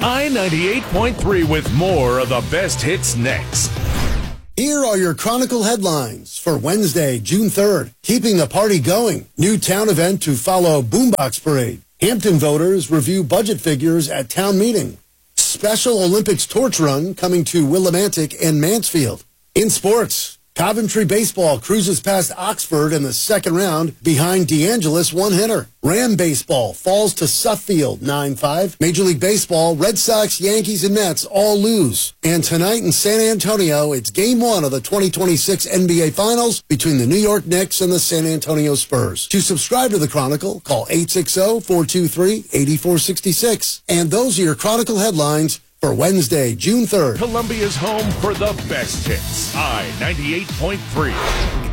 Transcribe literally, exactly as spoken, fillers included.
I ninety-eight point three with more of the best hits next. Here are your Chronicle headlines for Wednesday, June third. Keeping the party going. New town event to follow Boombox Parade. Hampton voters review budget figures at town meeting. Special Olympics torch run coming to Willimantic and Mansfield. In sports, Coventry baseball cruises past Oxford in the second round behind DeAngelis one-hitter. Ram baseball falls to Suffield nine five. Major League Baseball, Red Sox, Yankees, and Mets all lose. And tonight in San Antonio, it's game one of the twenty twenty-six N B A Finals between the New York Knicks and the San Antonio Spurs. To subscribe to the Chronicle, call eight six zero, four two three, eight four six six. And those are your Chronicle headlines for Wednesday, June third. Columbia's home for the best hits. I ninety-eight point three.